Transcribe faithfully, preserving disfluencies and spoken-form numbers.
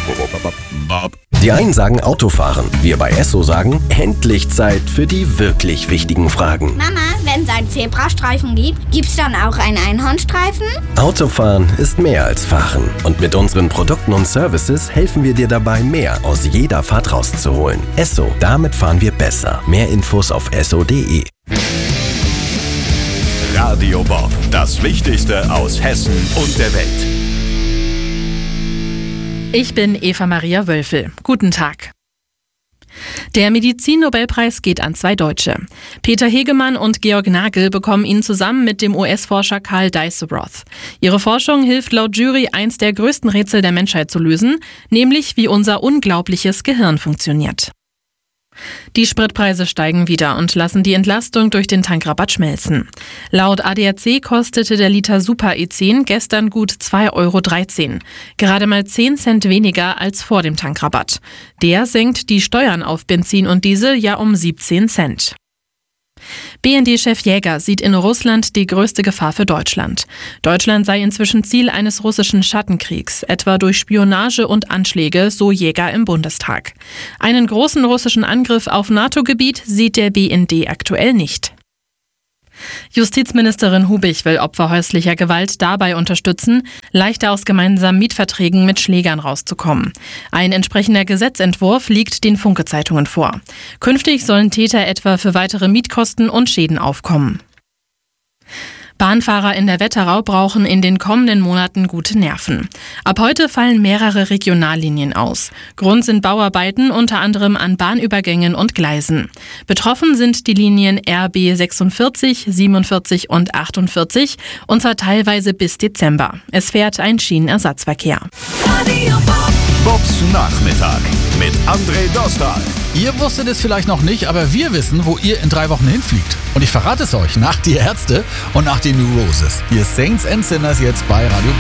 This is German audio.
Die einen sagen Autofahren, wir bei Esso sagen, endlich Zeit für die wirklich wichtigen Fragen. Mama, wenn es einen Zebrastreifen gibt, gibt's dann auch einen Einhornstreifen? Autofahren ist mehr als Fahren. Und mit unseren Produkten und Services helfen wir dir dabei, mehr aus jeder Fahrt rauszuholen. Esso, damit fahren wir besser. Mehr Infos auf esso punkt de. Radio Bob, das Wichtigste aus Hessen und der Welt. Ich bin Eva Maria Wölfel. Guten Tag. Der Medizin-Nobelpreis geht an zwei Deutsche. Peter Hegemann und Georg Nagel bekommen ihn zusammen mit dem U S-Forscher Carl Dijsselbroth. Ihre Forschung hilft laut Jury, eins der größten Rätsel der Menschheit zu lösen, nämlich wie unser unglaubliches Gehirn funktioniert. Die Spritpreise steigen wieder und lassen die Entlastung durch den Tankrabatt schmelzen. Laut A D A C kostete der Liter Super E zehn gestern gut zwei Euro dreizehn. Gerade mal zehn Cent weniger als vor dem Tankrabatt. Der senkt die Steuern auf Benzin und Diesel ja um siebzehn Cent. B N D-Chef Jäger sieht in Russland die größte Gefahr für Deutschland. Deutschland sei inzwischen Ziel eines russischen Schattenkriegs, etwa durch Spionage und Anschläge, so Jäger im Bundestag. Einen großen russischen Angriff auf NATO-Gebiet sieht der B N D aktuell nicht. Justizministerin Hubich will Opfer häuslicher Gewalt dabei unterstützen, leichter aus gemeinsamen Mietverträgen mit Schlägern rauszukommen. Ein entsprechender Gesetzentwurf liegt den Funke-Zeitungen vor. Künftig sollen Täter etwa für weitere Mietkosten und Schäden aufkommen. Bahnfahrer in der Wetterau brauchen in den kommenden Monaten gute Nerven. Ab heute fallen mehrere Regionallinien aus. Grund sind Bauarbeiten, unter anderem an Bahnübergängen und Gleisen. Betroffen sind die Linien R B sechsundvierzig, siebenundvierzig und achtundvierzig, und zwar teilweise bis Dezember. Es fährt ein Schienenersatzverkehr. Bobs Nachmittag mit André Dostal. Ihr wusstet es vielleicht noch nicht, aber wir wissen, wo ihr in drei Wochen hinfliegt. Und ich verrate es euch nach Die Ärzte und nach den New Roses. Hier Saints and Sinners jetzt bei Radio Bob.